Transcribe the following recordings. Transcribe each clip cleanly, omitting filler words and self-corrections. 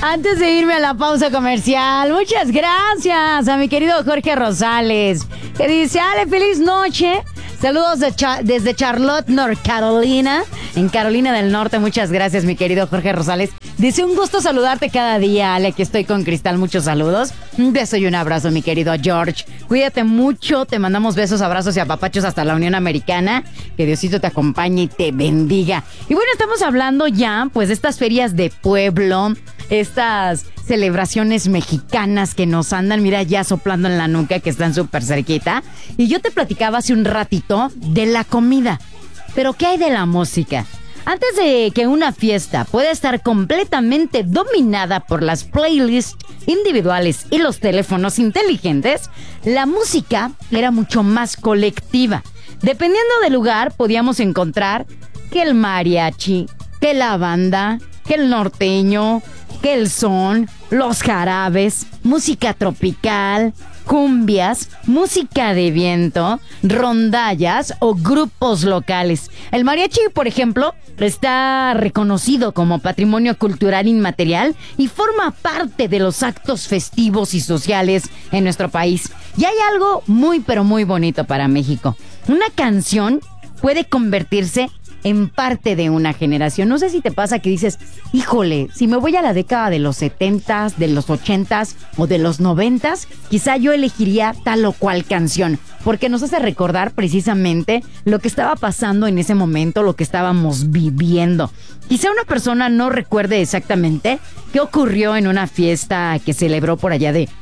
Antes de irme a la pausa comercial, muchas gracias a mi querido Jorge Rosales, que dice: Ale, feliz noche. Saludos desde Charlotte, North Carolina, en Carolina del Norte. Muchas gracias, mi querido Jorge Rosales. Dice: un gusto saludarte cada día, Ale. Aquí estoy con Cristal. Muchos saludos. Un beso y un abrazo, mi querido George. Cuídate mucho. Te mandamos besos, abrazos y apapachos hasta la Unión Americana. Que Diosito te acompañe y te bendiga. Y bueno, estamos hablando ya, pues, de estas ferias de pueblo, estas celebraciones mexicanas que nos andan, mira, ya soplando en la nuca, que están súper cerquita. Y yo te platicaba hace un ratito de la comida. Pero ¿qué hay de la música? Antes de que una fiesta pueda estar completamente dominada por las playlists individuales y los teléfonos inteligentes, la música era mucho más colectiva. Dependiendo del lugar, podíamos encontrar que el mariachi, que la banda, que el norteño, que el son, los jarabes, música tropical, cumbias, música de viento, rondallas o grupos locales. El mariachi, por ejemplo, está reconocido como patrimonio cultural inmaterial y forma parte de los actos festivos y sociales en nuestro país. Y hay algo muy pero muy bonito para México. Una canción puede convertirse en parte de una generación. No sé si te pasa que dices: híjole, si me voy a la década de los 70s, de los 80s o de los 90s, quizá yo elegiría tal o cual canción, porque nos hace recordar precisamente lo que estaba pasando en ese momento, lo que estábamos viviendo. Quizá una persona no recuerde exactamente qué ocurrió en una fiesta que celebró por allá de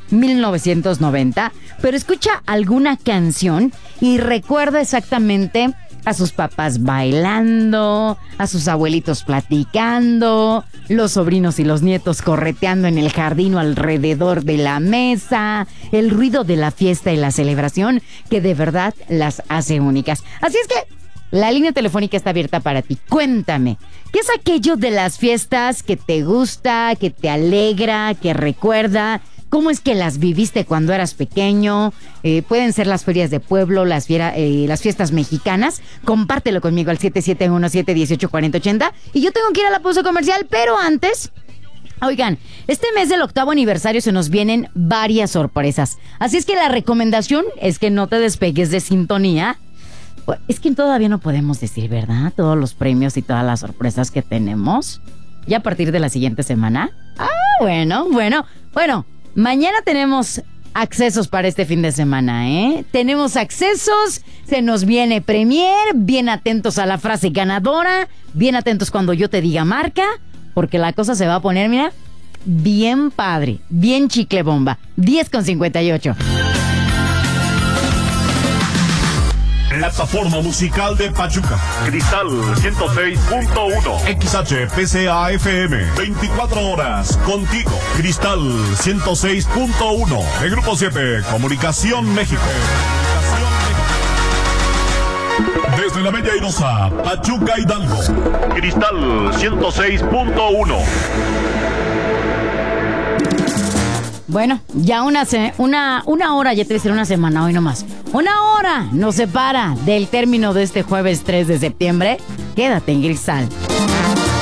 1990, pero escucha alguna canción y recuerda exactamente a sus papás bailando, a sus abuelitos platicando, los sobrinos y los nietos correteando en el jardín o alrededor de la mesa, el ruido de la fiesta y la celebración que de verdad las hace únicas. Así es que la línea telefónica está abierta para ti. Cuéntame, ¿qué es aquello de las fiestas que te gusta, que te alegra, que recuerda? ¿Cómo es que las viviste cuando eras pequeño? Pueden ser las ferias de pueblo, las fiestas mexicanas. Compártelo conmigo al 7717184080. Y yo tengo que ir a la pausa comercial, pero antes, oigan, este mes del 8º aniversario se nos vienen varias sorpresas. Así es que la recomendación es que no te despegues de sintonía. Es que todavía no podemos decir, ¿verdad? Todos los premios y todas las sorpresas que tenemos. Ya a partir de la siguiente semana. Bueno. Mañana tenemos accesos para este fin de semana, ¿eh? Tenemos accesos, se nos viene premier, bien atentos a la frase ganadora, bien atentos cuando yo te diga marca, porque la cosa se va a poner, mira, bien padre, bien chicle bomba. 10:58. Plataforma musical de Pachuca. Cristal 106.1. XHPCA FM. 24 horas contigo. Cristal 106.1. El Grupo 7. Comunicación México. Desde la Bella Airosa, Pachuca, Hidalgo. Cristal 106.1. Bueno, ya una hora, ya te voy a decir una semana, hoy nomás. Una hora nos separa del término de este jueves 3 de septiembre. Quédate en Cristal.